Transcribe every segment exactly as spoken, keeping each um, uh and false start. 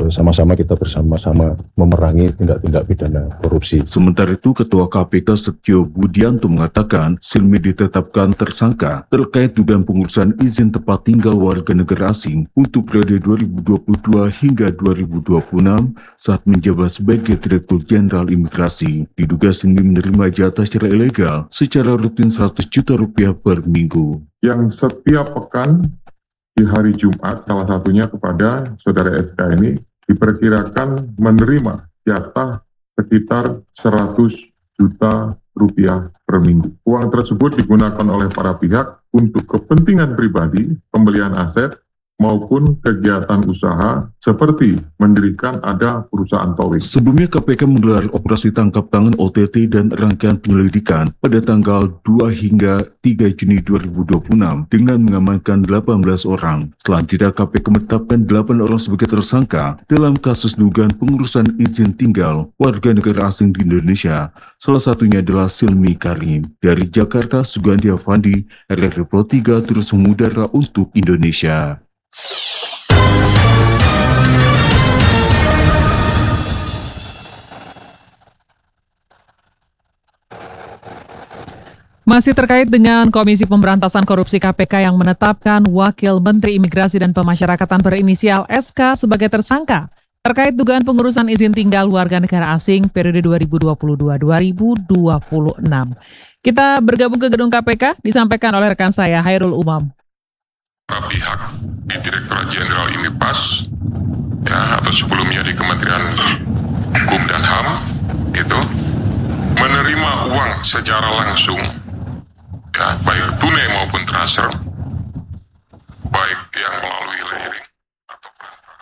eh, sama-sama kita bersama-sama memerangi tindak-tindak pidana korupsi. Sementara itu, Ketua K P K Setio Budianto mengatakan Silmi ditetapkan tersangka terkait dugaan pengurusan izin tempat tinggal warga negara asing untuk periode dua ribu dua puluh dua hingga dua ribu dua puluh enam saat menjabat sebagai Direktur Jenderal Imigrasi. Diduga Silmi menerima jatah secara ilegal secara rutin seratus juta rupiah per minggu. Yang setiap pekan di hari Jumat, salah satunya kepada saudara S K ini diperkirakan menerima jatah sekitar seratus juta rupiah per minggu. Uang tersebut digunakan oleh para pihak untuk kepentingan pribadi, pembelian aset, maupun kegiatan usaha seperti mendirikan ada perusahaan towing. Sebelumnya K P K menggelar operasi tangkap tangan O T T dan rangkaian penyelidikan pada tanggal dua hingga tiga Juni dua ribu dua puluh enam dengan mengamankan delapan belas orang. Selanjutnya K P K menetapkan delapan orang sebagai tersangka dalam kasus dugaan pengurusan izin tinggal warga negara asing di Indonesia. Salah satunya adalah Silmi Karim. Dari Jakarta, Sugandi Avandi, R R I Pro tiga terus mengudara untuk Indonesia. Masih terkait dengan Komisi Pemberantasan Korupsi K P K yang menetapkan Wakil Menteri Imigrasi dan Pemasyarakatan berinisial S K sebagai tersangka terkait dugaan pengurusan izin tinggal warga negara asing periode dua ribu dua puluh dua sampai dua ribu dua puluh enam. Kita bergabung ke gedung K P K, disampaikan oleh rekan saya Hairul Umam. Para pihak di Direktorat Jenderal IMIPAS, ya, atau sebelumnya di Kementerian Hukum dan H A M, itu menerima uang secara langsung, ya, baik tunai maupun transfer, baik yang melalui layering atau perantara.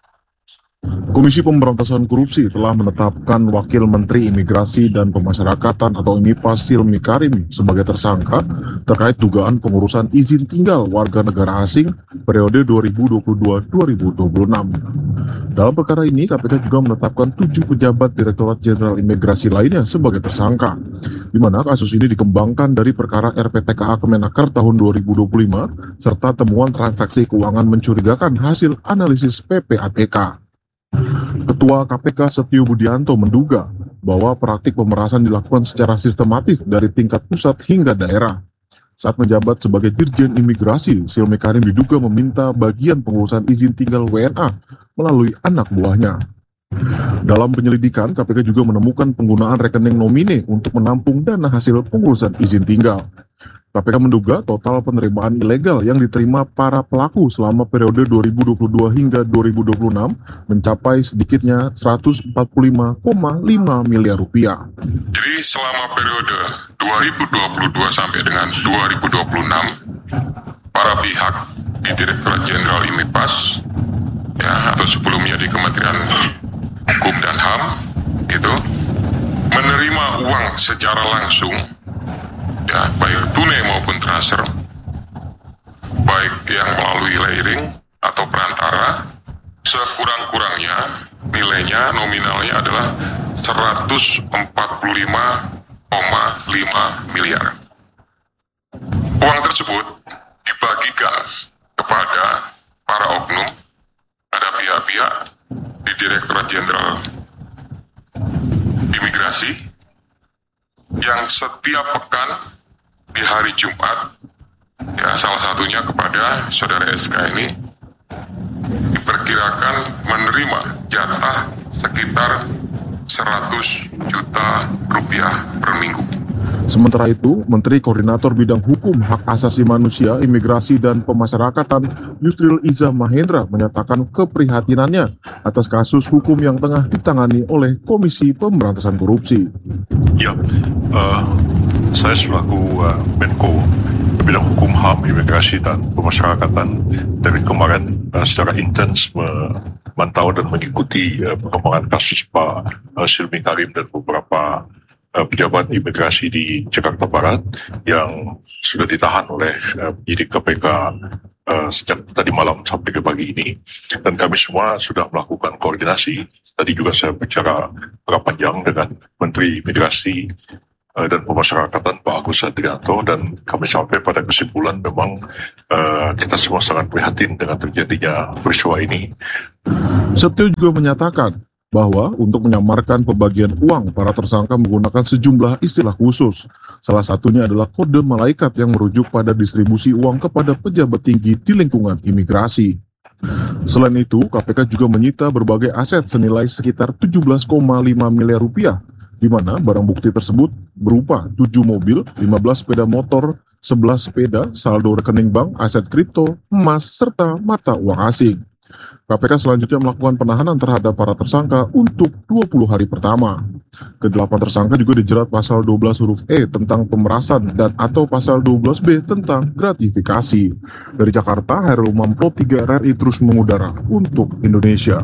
Komisi Pemberantasan Korupsi telah menetapkan Wakil Menteri Imigrasi dan Pemasyarakatan atau IMIPAS Silmi Karim sebagai tersangka terkait dugaan pengurusan izin tinggal warga negara asing periode dua ribu dua puluh dua sampai dua ribu dua puluh enam. Dalam perkara ini, K P K juga menetapkan tujuh pejabat Direktorat Jenderal Imigrasi lainnya sebagai tersangka, di mana kasus ini dikembangkan dari perkara R P T K A Kemenaker tahun dua ribu dua puluh lima serta temuan transaksi keuangan mencurigakan hasil analisis P P A T K. Ketua K P K Setio Budianto menduga bahwa praktik pemerasan dilakukan secara sistematif dari tingkat pusat hingga daerah. Saat menjabat sebagai Dirjen Imigrasi, Silmi Karim diduga meminta bagian pengurusan izin tinggal W N A melalui anak buahnya. Dalam penyelidikan, K P K juga menemukan penggunaan rekening nomine untuk menampung dana hasil pengurusan izin tinggal. K P K menduga total penerimaan ilegal yang diterima para pelaku selama periode dua ribu dua puluh dua hingga dua ribu dua puluh enam mencapai sedikitnya seratus empat puluh lima koma lima miliar rupiah. Jadi selama periode dua ribu dua puluh dua sampai dengan dua ribu dua puluh enam, para pihak di Direktorat Jenderal IMIPAS, ya, atau sebelumnya di Kementerian Hukum dan H A M, itu menerima uang secara langsung, ya, baik tunai maupun transfer, baik yang melalui layering atau perantara, sekurang-kurangnya nilainya nominalnya adalah seratus empat puluh lima koma lima miliar. Uang tersebut dibagikan kepada para oknum, ada pihak-pihak di Direktorat Jenderal Imigrasi yang setiap pekan di hari Jumat, ya, salah satunya kepada saudara S K ini diperkirakan menerima jatah sekitar seratus juta rupiah per minggu. Sementara itu, Menteri Koordinator Bidang Hukum, Hak Asasi Manusia, Imigrasi, dan Pemasyarakatan Yusril Iza Mahendra menyatakan keprihatinannya atas kasus hukum yang tengah ditangani oleh Komisi Pemberantasan Korupsi. Ya, uh, saya selaku uh, Menko Bidang Hukum, H A M, Imigrasi, dan Pemasyarakatan dari kemarin uh, secara intens memantau dan mengikuti uh, perkembangan kasus Pak uh, Silmi Karim dan beberapa pejabat imigrasi di Jakarta Barat yang sudah ditahan oleh uh, penyidik K P K uh, sejak tadi malam sampai ke pagi ini, dan kami semua sudah melakukan koordinasi. Tadi juga saya bicara berapa panjang dengan Menteri Imigrasi uh, dan Pemasyarakatan Pak Agus Hadrianto, dan kami sampai pada kesimpulan memang uh, kita semua sangat prihatin dengan terjadinya peristiwa ini. Setio juga menyatakan bahwa untuk menyamarkan pembagian uang, para tersangka menggunakan sejumlah istilah khusus. Salah satunya adalah kode malaikat yang merujuk pada distribusi uang kepada pejabat tinggi di lingkungan imigrasi. Selain itu, K P K juga menyita berbagai aset senilai sekitar tujuh belas koma lima miliar rupiah, di mana barang bukti tersebut berupa tujuh mobil, lima belas sepeda motor, sebelas sepeda, saldo rekening bank, aset kripto, emas, serta mata uang asing. K P K selanjutnya melakukan penahanan terhadap para tersangka untuk dua puluh hari pertama. Kedelapan tersangka juga dijerat pasal dua belas huruf E tentang pemerasan dan atau pasal dua belas B tentang gratifikasi. Dari Jakarta, Hairul Umam, Pro tiga R R I terus mengudara untuk Indonesia.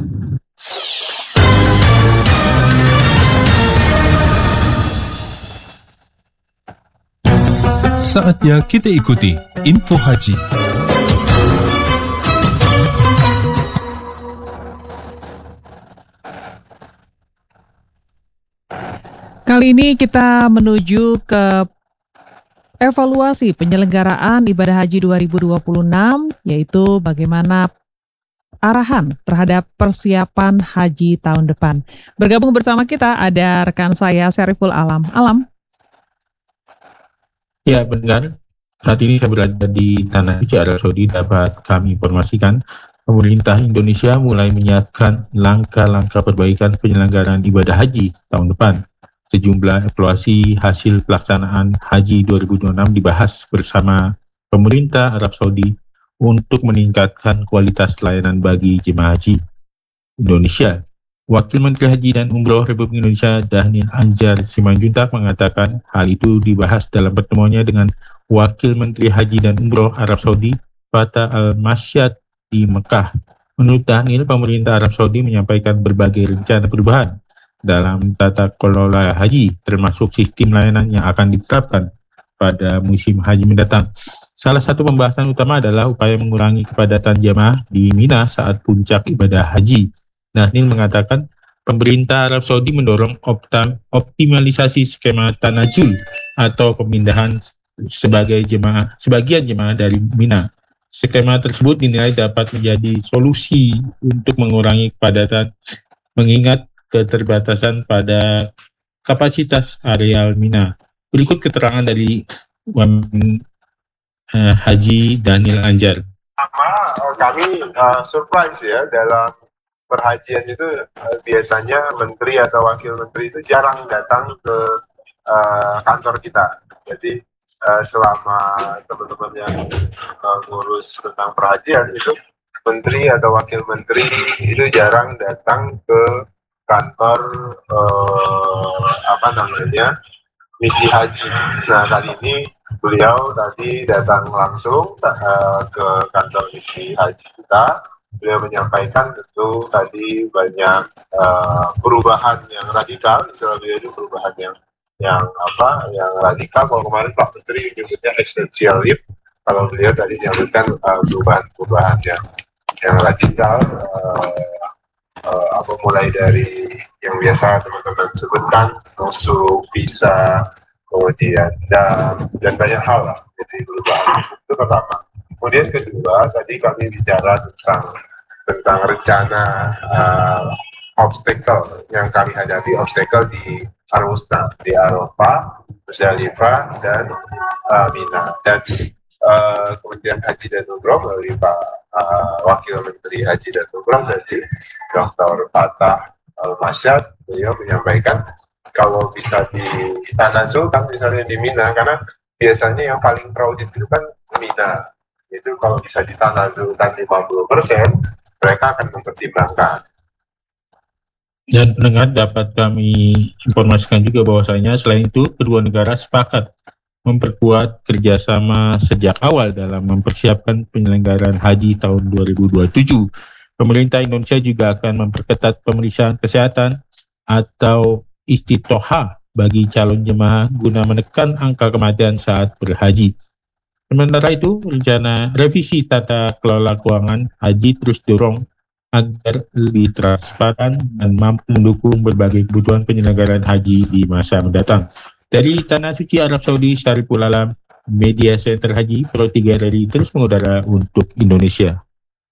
Saatnya kita ikuti Info Haji. Kali ini kita menuju ke evaluasi penyelenggaraan ibadah haji dua ribu dua puluh enam, yaitu bagaimana arahan terhadap persiapan haji tahun depan. Bergabung bersama kita ada rekan saya Syariful Alam. Alam. Ya, benar. Saat ini saya berada di Tanah Suci Arab Saudi. Dapat kami informasikan, pemerintah Indonesia mulai menyiapkan langkah-langkah perbaikan penyelenggaraan ibadah haji tahun depan. Sejumlah evaluasi hasil pelaksanaan haji dua ribu dua puluh enam dibahas bersama pemerintah Arab Saudi untuk meningkatkan kualitas layanan bagi jemaah haji Indonesia. Wakil Menteri Haji dan Umroh Republik Indonesia Dhanil Anzar Simanjuntak mengatakan hal itu dibahas dalam pertemuannya dengan Wakil Menteri Haji dan Umroh Arab Saudi Fatah Al-Masyad di Mekah. Menurut Dhanil, pemerintah Arab Saudi menyampaikan berbagai rencana perubahan dalam tata kelola haji, termasuk sistem layanan yang akan diterapkan pada musim haji mendatang. Salah satu pembahasan utama adalah upaya mengurangi kepadatan jamaah di Mina saat puncak ibadah haji. Dhanil mengatakan pemerintah Arab Saudi mendorong optam, optimalisasi skema tanazul atau pemindahan sebagai jemaah, sebagian jemaah dari Mina. Skema tersebut dinilai dapat menjadi solusi untuk mengurangi kepadatan, mengingat keterbatasan pada kapasitas areal Mina. Berikut keterangan dari Wamen uh, Haji Dhanil Anzar. Pertama, kami uh, surprise ya, dalam perhajian itu uh, biasanya menteri atau wakil menteri itu jarang datang ke uh, kantor kita. Jadi uh, selama teman-teman yang uh, ngurus tentang perhajian itu, menteri atau wakil menteri itu jarang datang ke kantor uh, apa namanya misi haji. Nah, kali ini beliau tadi datang langsung uh, ke kantor misi haji kita. Beliau menyampaikan tentu tadi banyak uh, perubahan yang radikal. Misalnya beliau itu perubahan yang yang apa yang radikal. Kalau kemarin Pak Menteri menyebutnya essential lift, kalau beliau tadi menyebutkan uh, perubahan-perubahan yang yang radikal. Uh, Uh, apa mulai dari yang biasa teman-teman sebutkan, nusuk, bisa, kemudian dam, dan banyak hal lah. Jadi perubahan itu pertama. Kemudian kedua, tadi kami bicara tentang tentang rencana uh, obstacle yang kami hadapi, obstacle di Arusna, di Arafah, Musdalifah, dan uh, Mina. Dan uh, kemudian Haji dan Umroh melalui Pak Uh, Wakil Menteri Haji dan Umroh tadi, Doktor Fatah Al-Masyad, beliau menyampaikan kalau bisa ditanazulkan misalnya di Mina, karena biasanya yang paling crowded itu kan Mina. Itu kalau bisa ditanazulkan lima puluh persen, mereka akan mempertimbangkan. Dan pendengar, dapat kami informasikan juga bahwasanya selain itu kedua negara sepakat memperkuat kerjasama sejak awal dalam mempersiapkan penyelenggaraan haji tahun dua ribu dua puluh tujuh. Pemerintah Indonesia juga akan memperketat pemeriksaan kesehatan atau istitoha bagi calon jemaah guna menekan angka kematian saat berhaji. Sementara itu, rencana revisi tata kelola keuangan haji terus dorong agar lebih transparan dan mampu mendukung berbagai kebutuhan penyelenggaraan haji di masa mendatang. Dari Tanah Suci Arab Saudi, Syariful Alam, Media Center Haji Pro tiga R R I terus mengudara untuk Indonesia.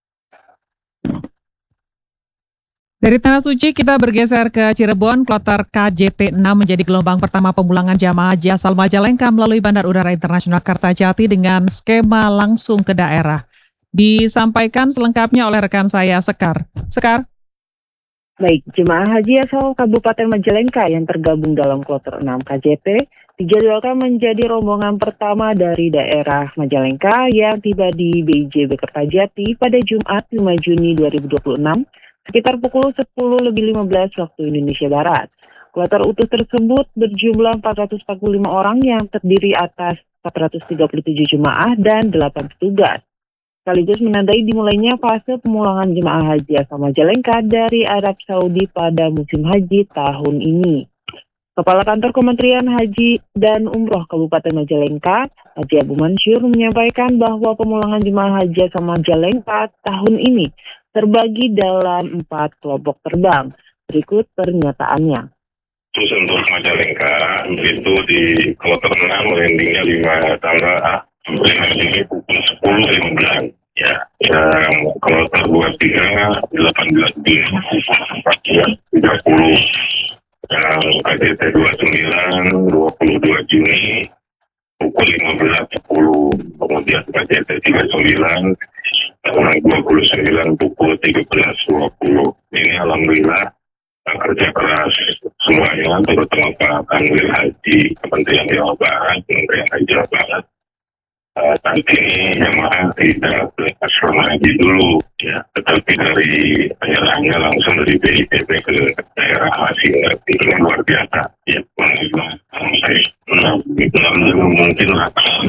Dari Tanah Suci kita bergeser ke Cirebon. Kloter K J T enam menjadi gelombang pertama pemulangan jamaah haji asal Majalengka melalui Bandar Udara Internasional Kertajati dengan skema langsung ke daerah. Disampaikan selengkapnya oleh rekan saya Sekar. Sekar. Baik, jemaah haji asal Kabupaten Majalengka yang tergabung dalam kloter enam K J T dijadwalkan menjadi rombongan pertama dari daerah Majalengka yang tiba di B J B Kertajati pada Jumat lima Juni dua ribu dua puluh enam sekitar pukul sepuluh lebih lima belas waktu Indonesia Barat. Kloter utuh tersebut berjumlah empat ratus empat puluh lima orang yang terdiri atas empat ratus tiga puluh tujuh jemaah dan delapan petugas. Sekaligus menandai dimulainya fase pemulangan jemaah haji asal Majalengka dari Arab Saudi pada musim haji tahun ini. Kepala Kantor Kementerian Haji dan Umroh Kabupaten Majalengka, Haji Abu Mansur, menyampaikan bahwa pemulangan jemaah haji asal Majalengka tahun ini terbagi dalam empat kelompok terbang. Berikut pernyataannya. Terus untuk Majalengka itu di kloter enam landingnya lima tanggal lima Juni pukul sepuluh lima belas. Ya, yang kloter dua puluh tiga delapan belas Juni empat belas tiga puluh. Yang K J T dua puluh sembilan dua puluh dua Juni pukul lima belas sepuluh. Kemudian K J T tiga puluh sembilan tanggal dua puluh sembilan pukul tiga belas dua puluh. Ini alhamdulillah kerja keras semuanya, terutama Pak Kanwil Haji Kementerian Jawa Barat, Kementerian Haji Jawa Barat. Uh, saat ini jemaah tidak ke asrama haji dulu, ya, tetapi dari penyerahannya langsung dari B I T B ke daerah masing itu luar biasa. Ya, sampai enam mungkin lah.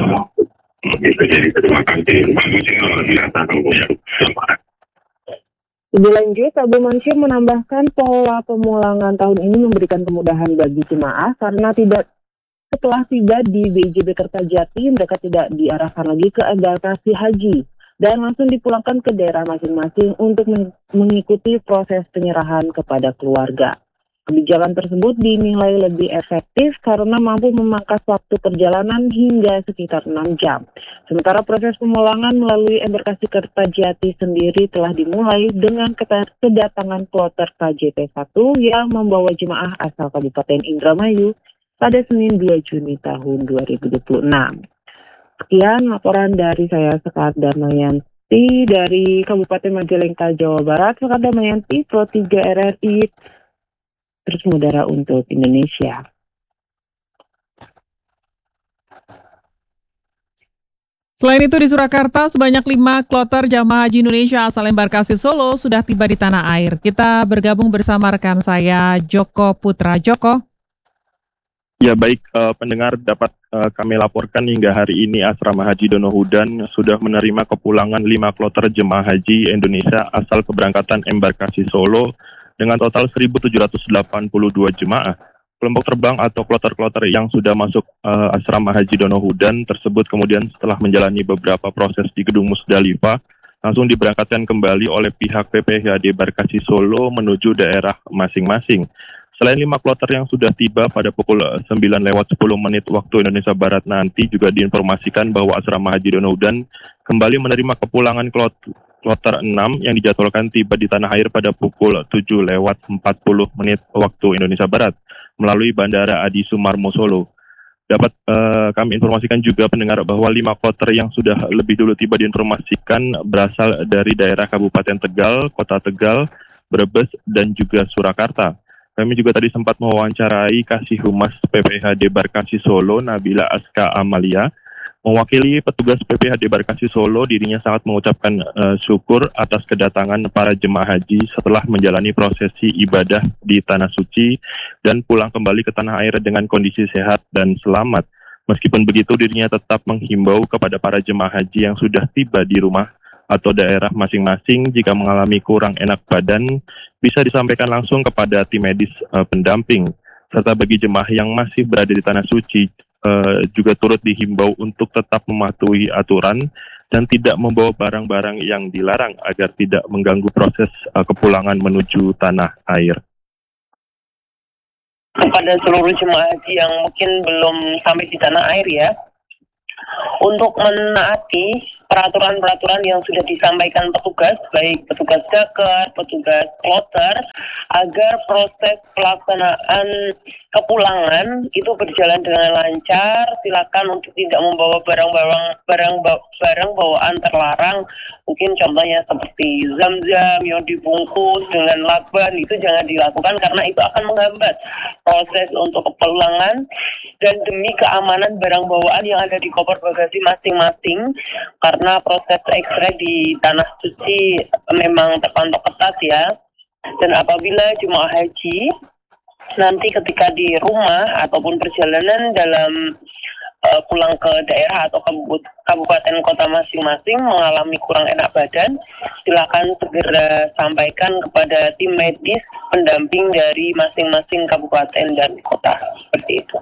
Itu jadi terima kasih, bagus ini luar biasa kemudian jemaah. Lebih lanjut, Abu Mansur menambahkan pola pemulangan tahun ini memberikan kemudahan bagi jemaah karena tidak setelah tiba di B J B Kertajati, mereka tidak diarahkan lagi ke embarkasi haji dan langsung dipulangkan ke daerah masing-masing untuk mengikuti proses penyerahan kepada keluarga. Kebijakan tersebut dinilai lebih efektif karena mampu memangkas waktu perjalanan hingga sekitar enam jam. Sementara proses pemulangan melalui embarkasi Kertajati sendiri telah dimulai dengan kedatangan kloter K J T satu yang membawa jemaah asal Kabupaten Indramayu pada Senin dua Juni tahun dua ribu dua puluh enam. Sekian laporan dari saya Sekar Damayanti dari Kabupaten Majalengka, Jawa Barat. Sekar Damayanti, Pro tiga R R I, terus mengudara untuk Indonesia. Selain itu di Surakarta, sebanyak lima kloter jamaah haji Indonesia asal embarkasi Solo sudah tiba di tanah air. Kita bergabung bersama rekan saya Joko Putra. Joko. Ya baik, uh, pendengar dapat uh, kami laporkan hingga hari ini Asrama Haji Donohudan sudah menerima kepulangan lima kloter jemaah haji Indonesia asal keberangkatan embarkasi Solo dengan total seribu tujuh ratus delapan puluh dua jemaah. Kelompok terbang atau kloter-kloter yang sudah masuk uh, Asrama Haji Donohudan tersebut kemudian setelah menjalani beberapa proses di Gedung Musdalifah langsung diberangkatkan kembali oleh pihak P P H D Embarkasi Solo menuju daerah masing-masing. Selain lima kloter yang sudah tiba pada pukul sembilan lewat sepuluh menit waktu Indonesia Barat nanti, juga diinformasikan bahwa Asrama Haji Donohudan kembali menerima kepulangan kloter, kloter enam yang dijadwalkan tiba di tanah air pada pukul tujuh lewat empat puluh menit waktu Indonesia Barat melalui Bandara Adi Sumarmo Solo. Dapat uh, kami informasikan juga pendengar bahwa lima kloter yang sudah lebih dulu tiba diinformasikan berasal dari daerah Kabupaten Tegal, Kota Tegal, Brebes, dan juga Surakarta. Kami juga tadi sempat mewawancarai Kasih Humas P P H D Embarkasi Solo, Nabila Aska Amalia. Mewakili petugas P P H D Embarkasi Solo, dirinya sangat mengucapkan uh, syukur atas kedatangan para jemaah haji setelah menjalani prosesi ibadah di Tanah Suci dan pulang kembali ke tanah air dengan kondisi sehat dan selamat. Meskipun begitu, dirinya tetap menghimbau kepada para jemaah haji yang sudah tiba di rumah atau daerah masing-masing jika mengalami kurang enak badan bisa disampaikan langsung kepada tim medis uh, pendamping. Serta bagi jemaah yang masih berada di Tanah Suci uh, juga turut dihimbau untuk tetap mematuhi aturan dan tidak membawa barang-barang yang dilarang agar tidak mengganggu proses uh, kepulangan menuju tanah air. kepada seluruh jemaah haji yang mungkin belum sampai di tanah air ya, untuk menaati peraturan-peraturan yang sudah disampaikan petugas, baik petugas dakar, petugas kloter, agar proses pelaksanaan kepulangan itu berjalan dengan lancar. Silakan untuk tidak membawa barang-barang barang barang bawaan terlarang. Mungkin contohnya seperti zam-zam yang dibungkus dengan lakban, itu jangan dilakukan karena itu akan menghambat proses untuk kepulangan dan demi keamanan barang bawaan yang ada di koper bagasi masing-masing, karena proses X-ray di tanah suci memang terpantau ketat ya. Dan apabila jemaah haji nanti ketika di rumah ataupun perjalanan dalam uh, pulang ke daerah atau kabupaten kota masing-masing mengalami kurang enak badan, silakan segera sampaikan kepada tim medis pendamping dari masing-masing kabupaten dan kota, seperti itu.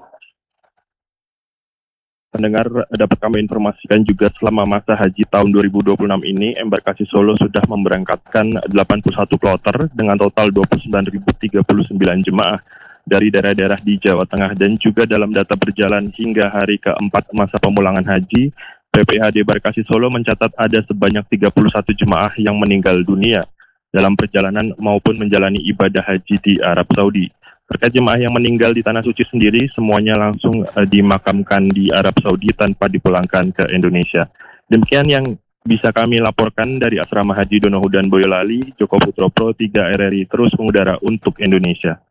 Pendengar, dapat kami informasikan juga selama masa haji tahun dua ribu dua puluh enam ini, Embarkasi Solo sudah memberangkatkan delapan puluh satu kloter dengan total dua puluh sembilan ribu tiga puluh sembilan jemaah dari daerah-daerah di Jawa Tengah. Dan juga dalam data berjalan hingga hari keempat masa pemulangan haji, P P H D Embarkasi Solo mencatat ada sebanyak tiga puluh satu jemaah yang meninggal dunia dalam perjalanan maupun menjalani ibadah haji di Arab Saudi. Terkait jemaah yang meninggal di Tanah Suci sendiri, semuanya langsung uh, dimakamkan di Arab Saudi tanpa dipulangkan ke Indonesia. Demikian yang bisa kami laporkan dari Asrama Haji Donohudan Boyolali. Joko Putro Pro tiga R R I terus mengudara untuk Indonesia.